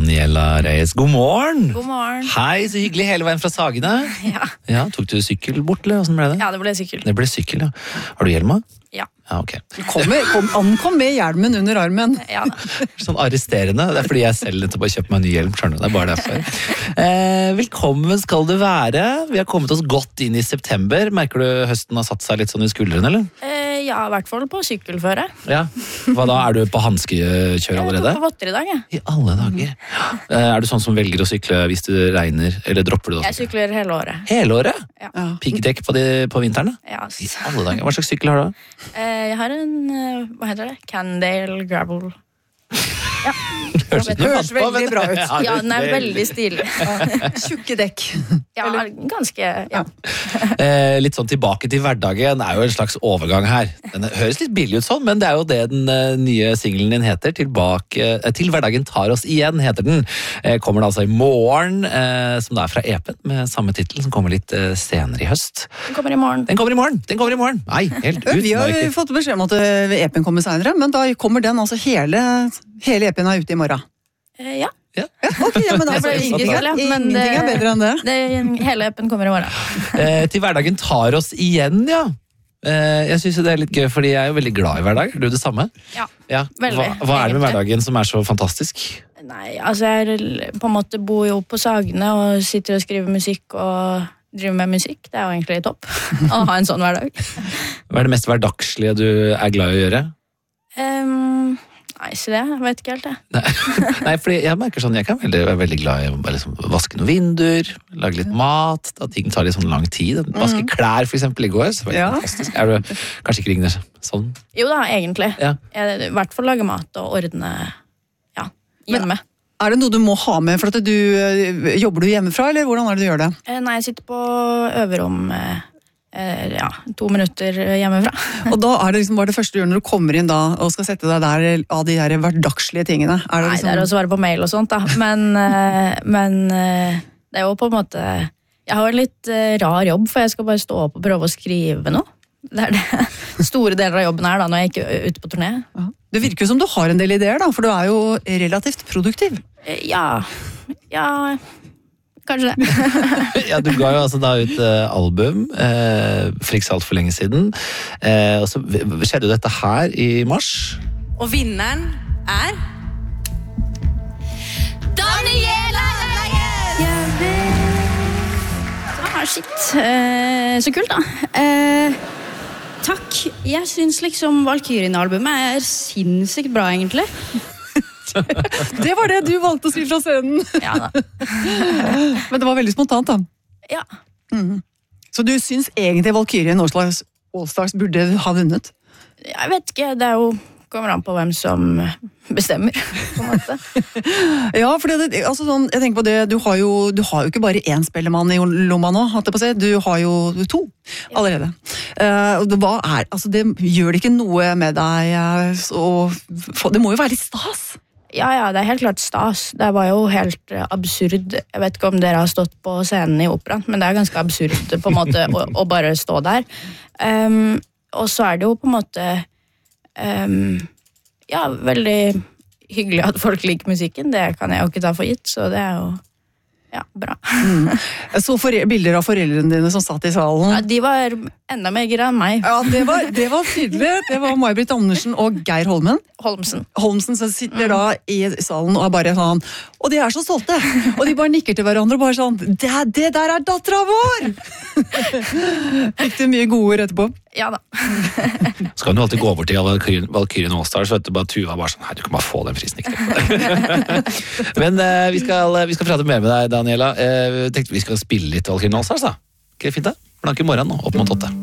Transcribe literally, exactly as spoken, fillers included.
Daniela Reyes. God morgen! God morgen. Hei, så hyggelig hele veien fra Sagene. Ja. Ja, tok du sykkel bort, eller hvordan ble det? Ja, det ble sykkel. Det ble sykkel, ja. Har du hjelm, da? Ja. Ja, ok. Kom, kom, ankom med hjelmen under armen. Ja. Sånn arresterende. Det er fordi jeg selv nettopp har kjøpt meg en ny hjelm, skjønner du. Det er bare derfor. Eh, velkommen skal du være. Vi har kommet oss godt inn i september. Merker du høsten har satt seg litt sånn i skuldrene, eller? Eh, ja, i hvert fall på sykkelføre. Ja. Hva da? Er du på hanskekjør allerede? Jeg tok på votter i dag, jeg. I alle dager. Eh, er du sånn som velger å sykle hvis det regner, eller dropper du det? Jeg sykler hele året. Hele året? Ja. Piggdekk på, de, på vinteren? Ja. I alle dager. Hva slags sykkel har du? Eh, jeg har en, eh, hva heter det? Cannondale Gravel. Ja. Høres ut som du Høres fant på, men- veldig bra ut. Ja, den er veldig stilig. Tjukke dekk. Ja, ganske, ja. Eh, litt sånn tilbake til hverdagen er jo en slags overgang her. Den høres litt billig ut sånn, men det er jo det den eh, nye singlen din heter. Tilbake eh, til hverdagen tar oss igjen, heter den. Eh, kommer det altså i morgen, eh, som det er fra E P-en, med samme titel, som kommer litt eh, senere i høst. Den kommer i morgen. Den kommer i morgen! Den kommer i morgen! Nei, helt Vi har utmerket. fått beskjed om at E P-en kommer senere, men da kommer den altså hele, hele E P-en er ute i morgen. Eh, ja, Ja, ok, ja, men altså, ble ingenting, er, usikker, men ingenting er det- bedre enn det. det, hele appen kommer i morgen. Eh, til hverdagen tar oss igjen, ja. Eh, jeg synes jo det er litt gøy, fordi jeg er jo veldig glad i hverdag. Er du det samme? Ja, Ja. veldig, Hva, hva er det med egentlig. hverdagen som er så fantastisk? Nei, altså jeg på en måte bor jo på Sagene og sitter og skriver musikk og driver med musikk. Det er jo egentlig topp å ha en sånn hverdag. Hva er det mest hverdagslige du er glad i å gjøre? Um, nei, ikke det. Jeg vet ikke helt det. Nei, Nei, fordi jeg merker sånn, jeg kan veldig, være veldig glad i å bare liksom vaske noen vinduer, lage litt mat, da ting tar litt sånn lang tid. Vaske klær for eksempel i går, så var det Ja. fantastisk. Er du kanskje ikke Rigner sånn? Jo da, egentlig. Ja. Jeg, I hvert fall lage mat og ordne ja, hjemme. Er det noe du må ha med, for at du øh, jobber du hjemmefra, eller hvordan er det du gjør det? Eh, Nei, jeg sitter på øverom eh, eh, ja, to minutter hjemmefra. Og da er det liksom bare det første du gjør når du kommer inn da, og skal sette deg der av de der hverdagslige tingene. Er det Nei, liksom... det er å svare på mail og sånt, da. Men, eh, men eh, det er jo på en måte Jeg har en litt eh, rar jobb, for jeg skal bare stå opp og prøve å skrive noe. Det er det store deler av jobben her da, når jeg ikke er ute på turné. Ja. Det virker jo som du har en del ideer, da, for du er jo relativt produktiv. Eh, Ja, ja kanskje det. Ja, du ga jo altså da ut eh, album eh, for ikke så alt for lenge siden. Eh, og så skjedde jo dette her i mars. Og vinneren er Daniela Ah, shit. Eh, så kult, da. Eh, takk. Jeg syns liksom Valkyrien-albumet er sinnssykt bra, egentlig. Det var det du valgte å si fra scenen. Ja da. Men det var veldig spontant, da. Ja. Så du syns egentlig Valkyrien Allstars, Allstars burde ha vunnet? Jeg vet ikke. Det er jo kommer an på hvem som bestemmer, på en måte. Ja, for det, altså sånn, jeg tenker på det, du har jo, du har jo ikke bare én spellemann i lomma nå, hatt det på å si. Du har jo to allerede. Uh, og det, hva er, altså det gjør det ikke noe med deg, uh, så, for, det må jo være litt stas. Ja, ja, det er helt klart stas. Det var jo helt eh, absurd. Jeg vet ikke om dere har stått på scenen i operaen, men det er ganske absurd på en måte å, å bare stå der. Um, og så er det jo på en måte um, ja, veldig hyggelig at folk liker musikken. Det kan jeg jo ikke ta for gitt, så det er jo ja, bra. Mm. Jeg så for, bilder av foreldrene dine som satt i salen. Ja, de var enda mer gira enn meg. Ja, det var, det var tydelig. Det var May-Britt Andersen og Geir Holmen. Holmsen. Holmsen som sitter da i salen og er bare sånn, og de er så stolte, og de bare nikker til hverandre og bare sånn, det, det der er dattera vår! Fikk du mye gode ord etterpå? Ja da. Så kan du alltid gå over til Valkyrien, Valkyrien Allstars, vet du, bare Tuva bare sånn, hei, du kan bare få den prisen, ikke det. Men eh, vi, skal, vi skal prate mer med deg, Daniela. Eh, tenkte vi skal spille litt Valkyrien Allstars, da. Ikke det fint da? For det er ikke i morgen nå, opp mot åtte.